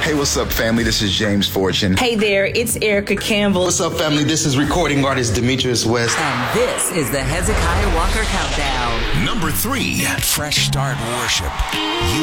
Hey, what's up, family? This is James Fortune. Hey there, it's Erica Campbell. What's up, family? This is recording artist Demetrius West. And this is the Hezekiah Walker Countdown. Number 3, Fresh Start Worship.